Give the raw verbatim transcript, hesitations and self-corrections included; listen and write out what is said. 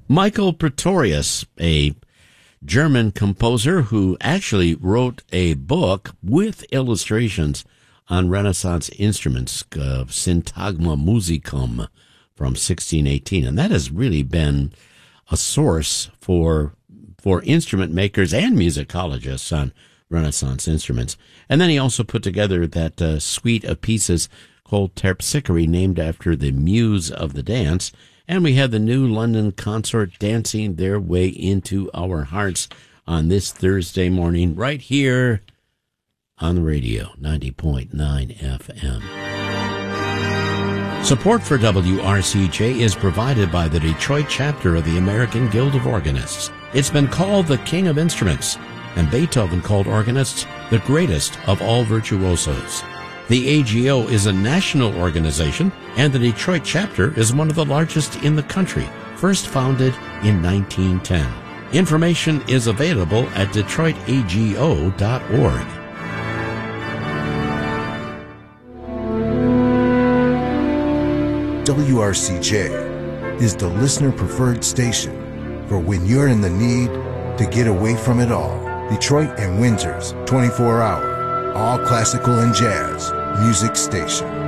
Michael Pretorius, a German composer who actually wrote a book with illustrations on Renaissance instruments, uh, Syntagma Musicum from sixteen eighteen. And that has really been a source for for instrument makers and musicologists on Renaissance instruments. And then he also put together that uh, suite of pieces called Terpsichore, named after the muse of the dance. And we had the New London Consort dancing their way into our hearts on this Thursday morning, right here on the radio, ninety point nine F M. Support for W R C J is provided by the Detroit chapter of the American Guild of Organists. It's been called the King of Instruments, and Beethoven called organists the greatest of all virtuosos. The A G O is a national organization, and the Detroit chapter is one of the largest in the country, first founded in nineteen ten. Information is available at detroit a g o dot org. W R C J is the listener-preferred station for when you're in the need to get away from it all. Detroit and Windsor's twenty-four hour, all classical and jazz music station.